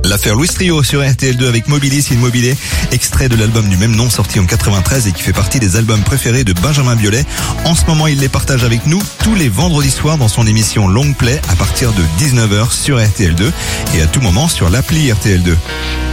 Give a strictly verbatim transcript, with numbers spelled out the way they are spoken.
L'affaire Louis Trio sur R T L deux avec Mobilis Immobilier, extrait de l'album du même nom sorti en quatre-vingt-treize et qui fait partie des albums préférés de Benjamin Biolay. En ce moment, il les partage avec nous tous les vendredis soirs dans son émission Long Play à partir de dix-neuf heures sur R T L deux et à tout moment sur l'appli R T L deux.